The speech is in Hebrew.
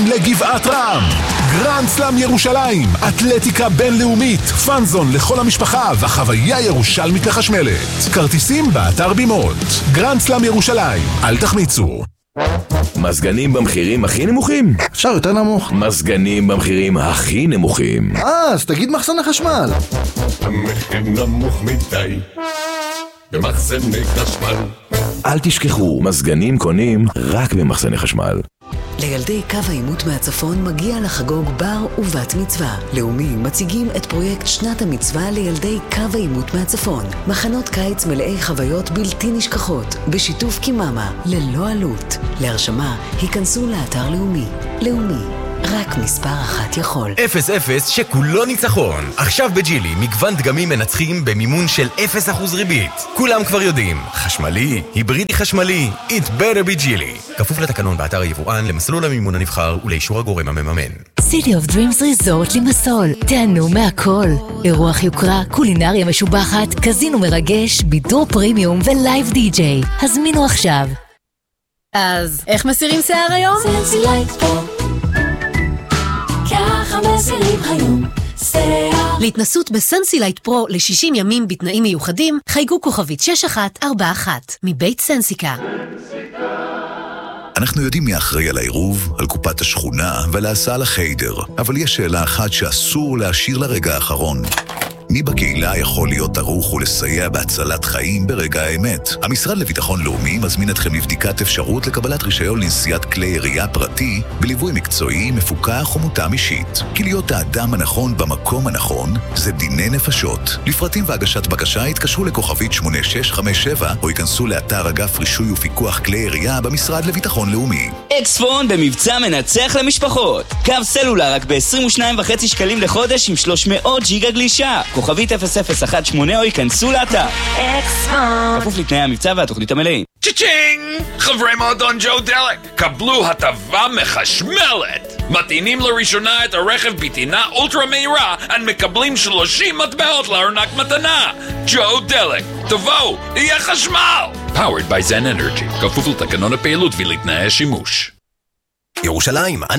לגבעת רם. גרנד סלאם ירושלים, אתלטיקה בינלאומית, פאנזון לכל המשפחה והחוויה ירושלמית מחשמלת. כרטיסים באתר בימות. גרנד סלאם ירושלים, אל תחמיצו. מזגנים במחירים הכי נמוכים? אפשר יותר נמוך. מזגנים במחירים הכי נמוכים. אז תגיד מחסני חשמל. המחיר נמוך מדי במחסני חשמל. אל תשכחו, מזגנים קונים רק במחסני חשמל. לילדי קו העימות מהצפון מגיע לחגוג בר ובת מצווה. לאומי מציגים את פרויקט שנת המצווה לילדי קו העימות מהצפון. מחנות קיץ מלאי חוויות בלתי נשכחות, בשיתוף קיממה, ללא עלות. להרשמה, היכנסו לאתר לאומי. לאומי, רק מספר אחת יכול. 0-0 שכולו ניצחון. עכשיו בג'ילי, מגוון דגמים מנצחים במימון של 0% ריבית. כולם כבר יודעים, חשמלי, היברידי חשמלי, it better be ג'ילי. כפוף לתקנון באתר היבואן, למסלול המימון הנבחר ולאישור הגורם המממן. City of Dreams Resort לימסול. תיהנו מהכל. אירוח יוקרה, קולינריה משובחת, קזינו מרגש, בידור פרימיום ולייב די-ג'יי. הזמינו עכשיו. אז איך מסירים שיער היום? סנסילייט פרו. ככה מסירים היום שיער. להתנסות בסנסילייט פרו ל-60 ימים בתנאים מיוחדים, חייגו כוכבית 6141 מבית סנסיקה. אנחנו יודעים מי אחראי על העירוב, על קופת השכונה ועל ההסעה לחיידר, אבל יש שאלה אחת שאסור להשאיר לרגע האחרון. מי בקהילה יכול להיות ערוך ולסייע בהצלת חיים ברגע האמת? המשרד לביטחון לאומי מזמין אתכם לבדיקת אפשרות לקבלת רישיון לנסיעת כלי ירייה פרטי בליווי מקצועי, מפוקח ומותאם אישית. כי להיות האדם הנכון במקום הנכון זה דיני נפשות. לפרטים והגשת בקשה התקשרו לכוכבית 8657 או ייכנסו לאתר אגף רישוי ופיקוח כלי ירייה במשרד לביטחון לאומי. אקספון במבצע מנצח למשפחות. קו סלולר רק ב-22.5 שקלים לחודש עם 300 ג'יגה גלישה. כוכבית 0018 או ייכנסו לאתר. אקספון. כפוף לתנאי המבצע והתוכנית המלאים. צ'יצ'ינג! חברי מועדון ג'ו דלק, קבלו הטבה מחשמלת. מטעינים לראשונה את הרכב בטעינה אולטרה מהירה, ומקבלים 30 מטבעות לארנק מתנה. ג'ו דלק, תבואו, יהיה חשמל! Powered by Zen Energy, כפוף לתקנון הפעילות ולתנאי השימוש. ירושלים,